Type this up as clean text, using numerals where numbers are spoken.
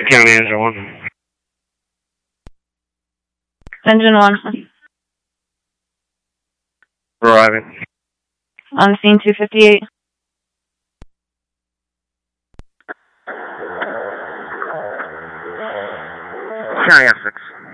County Engine 1. Engine 1. Arriving. On scene 258. County F6.